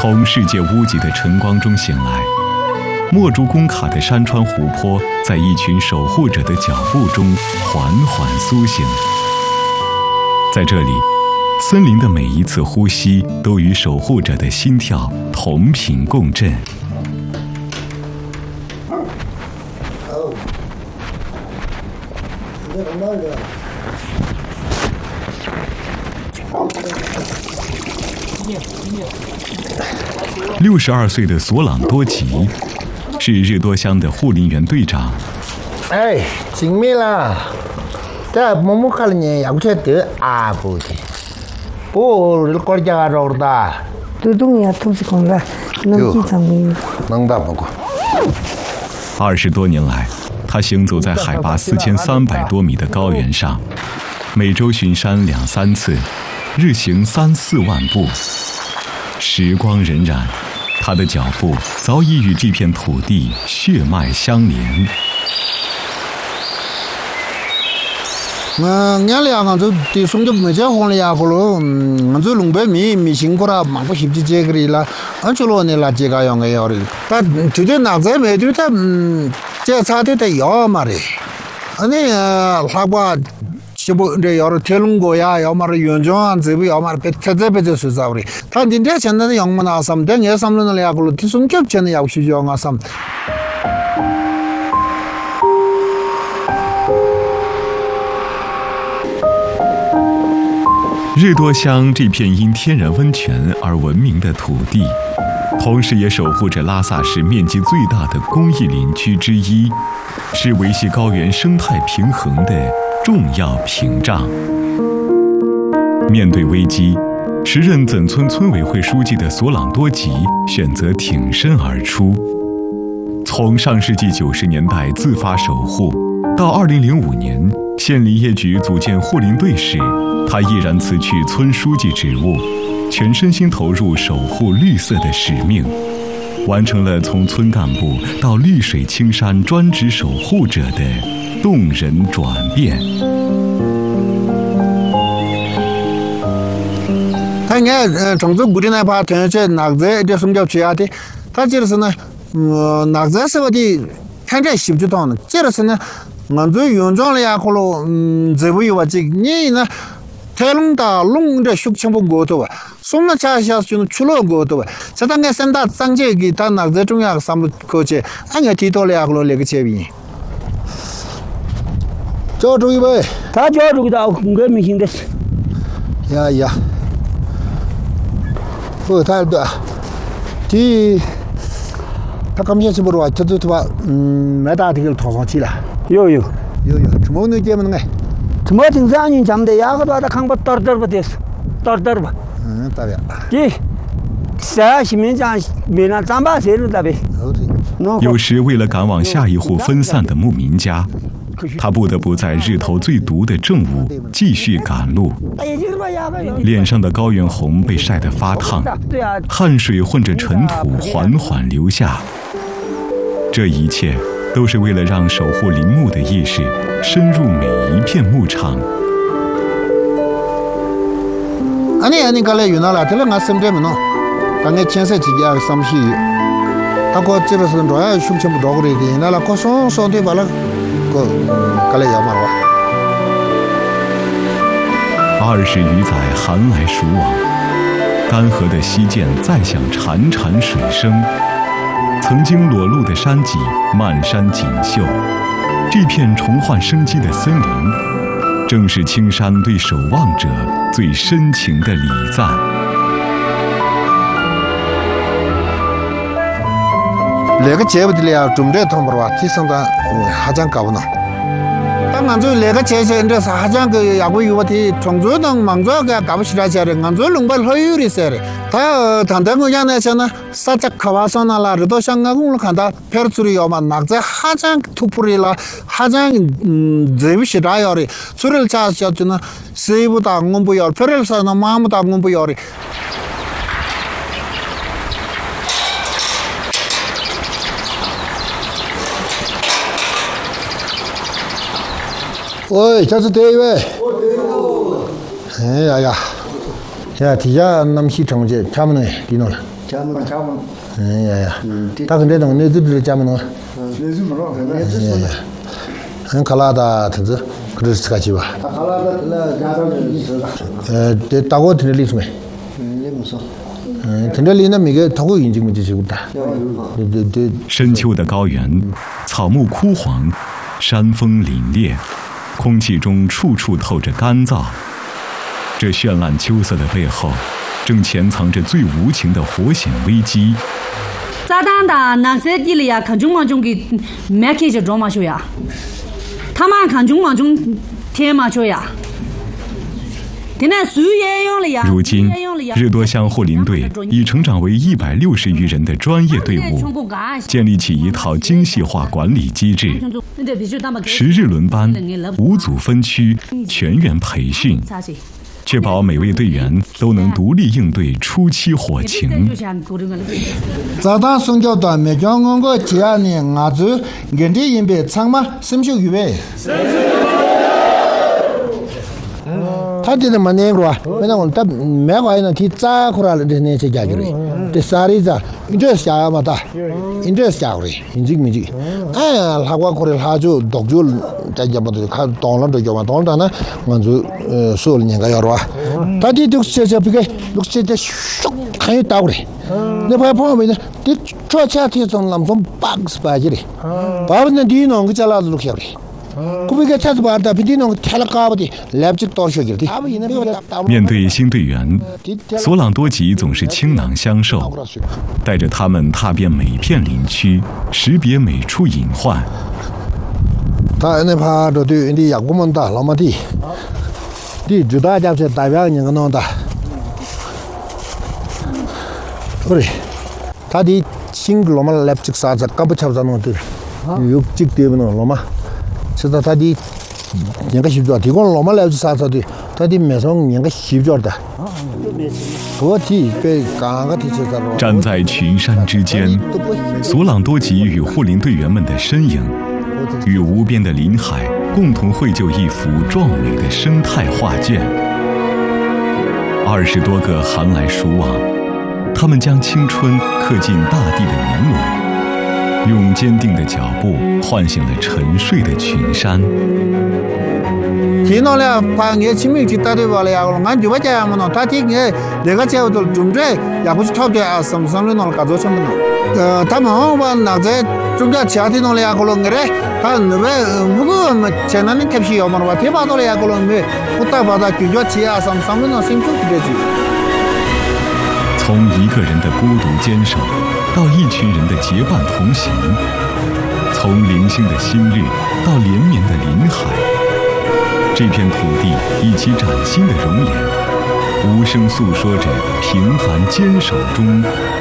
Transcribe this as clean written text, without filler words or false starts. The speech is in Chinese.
从世界屋脊的晨光中醒来，墨竹工卡的山川湖泊在一群守护者的脚步中缓缓苏醒。在这里，森林的每一次呼吸都与守护者的心跳同频共振。62岁的索朗多吉是日多乡的护林员队长。 哎，精美啦！这默默看了你，也不晓得啊，不的。不，国家找的。 都东西都是公的，能几场没有？ 能打不过。 20多年来，他行走在海拔4300多米的高原上，每周巡山2、3次，日行3、4万步。时光荏苒，他的脚步早已与这片土地血脉相连。 俺俩俺就对兄弟没结婚了呀，可能俺就弄白米辛苦了，忙不起这个了，俺就说你那这个样个样的，但就对那在没对他这差的要嘛的，俺那他把。是不这要是铁笼过呀，要么是原装，这不要么别这别就是啥的。他今天现在的样么那什么，但也什么那两个了，这种脚现在要去样啊什么。 日多乡这片因天然温泉而闻名的土地，同时也守护着拉萨市面积最大的公益林区之一，是维系高原生态平衡的重要屏障。面对危机，时任怎村村委会书记的索朗多吉选择挺身而出。从上世纪90年代自发守护，到2005年县林业局组建护林队时，他毅然辞去村书记职务，全身心投入守护绿色的使命，完成了从村干部到绿水青山专职守护者的动人转变。 他俺常州古镇那把天这哪个这什么叫去啊的？他就是呢，哪个是我的看这习不到呢？就是呢，俺这原装了呀，可能这不有啊这你呢？太冷的冷的学全部过头啊，送了家下就出了过头啊。这当俺三大长者给他哪个中央三不过去，俺也提到了个那个这边。叫住一位， 他叫住的，公开明星的。 呀，不，他的，第，他刚才是不是话，这吧，没打这个头上去了。 有， 怎么能这么弄哎？ 怎么经常人讲的呀？个把他看不到不的，到吧。 大别。 对，啥新民讲没那长把谁都大别。 有时为了赶往下一户分散的牧民家，他不得不在日头最毒的正午继续赶路，脸上的高原红被晒得发烫，汗水混着尘土缓缓流下。这一切都是为了让守护林木的意识深入每一片牧场。 你刚才遇到了，这个俺身边没弄，刚才前些几年上不去，他说这个是主要胸前不着过的，那了可上对吧了，个刚才要嘛了。 20余载寒来暑往，干涸的溪涧再响潺潺水声。曾经裸露的山脊漫山锦绣，这片重焕生机的森林，正是青山对守望者最深情的礼赞。 那个节目的了，准备通不吧？第三段还讲搞呢。当俺做那个节这还讲个也不有的，从做当忙做个搞不起来些的，俺做弄不好有的些的。他谈我讲那些呢，啥子考完上那了，这都像俺公路看到，片子里要嘛，那在还讲突破的了，还讲这不是那样的，除了家小子呢，谁不打我不要，片子上那妈不打我不要的。喂，这是对位。哎呀，底下那么细成这差不多，地弄了。 呀，他跟这种那这家门呢？卡拉达他这可是自己吧？这大锅听着历史没？听着里那每个他会引进没这些的。对。 深秋的高原，草木枯黄，山峰凛冽，空气中处处透着干燥。这绚烂秋色的背后，正潜藏着最无情的火险危机。 炸弹的那些地里呀，看中网中给没开着装马修呀，他们看中网中天马修呀。 如今，日多乡护林队已成长为160余人的专业队伍，建立起一套精细化管理机制，10日轮班，5组分区，全员培训，确保每位队员都能独立应对初期火情。 炸弹送交段没将我个家呢，俺就原地应备长嘛，什么预备？他这么年过啊，没那我他没话呢，他咋过来的那些家具嘞？这啥哩子？你这下嘛的，你这下过嘞，你这没这？哎，他过来他就读就在家嘛的，他当了就叫嘛，当了呢，我就说了人家要了啊。他这都是这不给，都是这咻，还有倒嘞。那怕旁边呢，这抓起来这种那种box摆起来，把那地弄个家拉都开了。 面对新队员，索朗多吉总是倾囊相授，带着他们踏遍每片林区，识别每处隐患。 他那怕这对人家我们打老马地，地知道家是代表人个弄的，不是，他的新老马来不及啥子，搞不着咱弄的，有几点不弄老马。是他的人家习惯，提供老马来就啥子的，他的没上人家习惯的。我提给刚刚提起的。 站在群山之间，索朗多吉与护林队员们的身影，与无边的林海共同绘就一幅壮美的生态画卷。20多个寒来暑往，他们将青春刻进大地的年轮。用坚定的脚步唤醒了沉睡的群山。 听到了，把我清明节打的话了呀，俺就把家么弄，他听我那个家都种着，也不是特别啊，什么的弄搞做什么弄。他们把那在种着家的弄了呀，可能个嘞，他那边不过么前两年开始要么话，天把到了呀，可能没，不打把他就叫起啊，什么的弄辛苦不得劲。 从一个人的孤独坚守，到一群人的结伴同行；从零星的心率，到连绵的林海，这片土地以其崭新的容颜，无声诉说着平凡坚守中